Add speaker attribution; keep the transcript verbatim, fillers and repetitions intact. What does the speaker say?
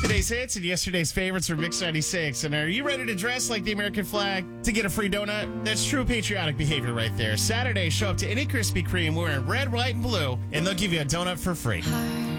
Speaker 1: Today's hits and yesterday's favorites from Mix ninety-six. And are you ready to dress like the American flag to get a free donut? That's true patriotic behavior right there. Saturday, show up to any Krispy Kreme wearing red, white, and blue, and they'll give you a donut for free.